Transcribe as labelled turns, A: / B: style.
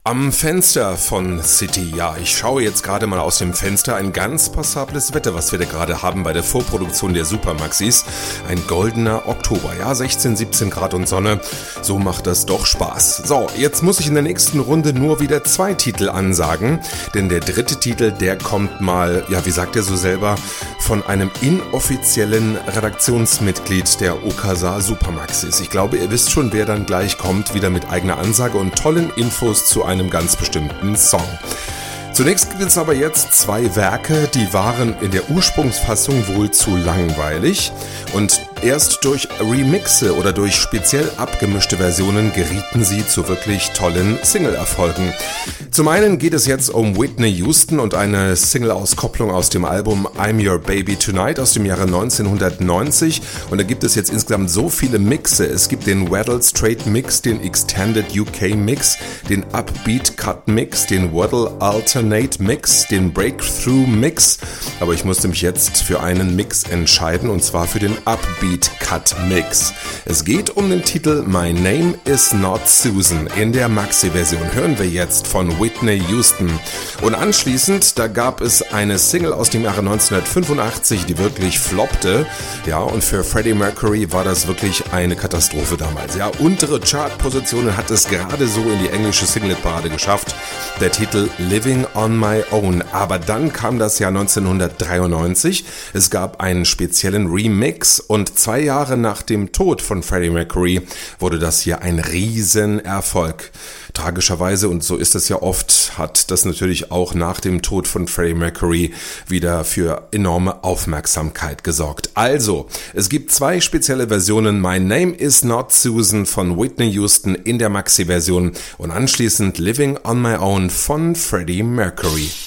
A: Am Fenster von City, ja, ich schaue jetzt gerade mal aus dem Fenster, ein ganz passables Wetter, was wir da gerade haben bei der Vorproduktion der Supermaxis. Ein goldener Oktober, ja, 16, 17 Grad und Sonne, so macht das doch Spaß. So, jetzt muss ich in der nächsten Runde nur wieder 2 Titel ansagen, denn der dritte Titel, der kommt mal, ja, wie sagt er so selber, von einem inoffiziellen Redaktionsmitglied der Okasa Supermaxis. Ich glaube, ihr wisst schon, wer dann gleich kommt, wieder mit eigener Ansage und tollen Infos zu einem ganz bestimmten Song. Zunächst gibt es aber jetzt 2 Werke, die waren in der Ursprungsfassung wohl zu langweilig und erst durch Remixe oder durch speziell abgemischte Versionen gerieten sie zu wirklich tollen Single-Erfolgen. Zum einen geht es jetzt um Whitney Houston und eine Single-Auskopplung aus dem Album I'm Your Baby Tonight aus dem Jahre 1990 und da gibt es jetzt insgesamt so viele Mixe. Es gibt den Waddle Straight Mix, den Extended UK Mix, den Upbeat Cut Mix, den Waddle Alternate Mix, den Breakthrough Mix, aber ich musste mich jetzt für einen Mix entscheiden und zwar für den Upbeat Cut Mix. Es geht um den Titel My Name Is Not Susan. In der Maxi-Version hören wir jetzt von Whitney Houston. Und anschließend, da gab es eine Single aus dem Jahre 1985, die wirklich floppte. Ja, und für Freddie Mercury war das wirklich eine Katastrophe damals. Ja, untere Chartpositionen hat es gerade so in die englische Single-Parade geschafft. Der Titel Living on My Own. Aber dann kam das Jahr 1993. Es gab einen speziellen Remix und 2 Jahre nach dem Tod von Freddie Mercury wurde das hier ein Riesenerfolg. Tragischerweise, und so ist es ja oft, hat das natürlich auch nach dem Tod von Freddie Mercury wieder für enorme Aufmerksamkeit gesorgt. Also, es gibt 2 spezielle Versionen. My Name Is Not Susan von Whitney Houston in der Maxi-Version und anschließend Living on My Own von Freddie Mercury.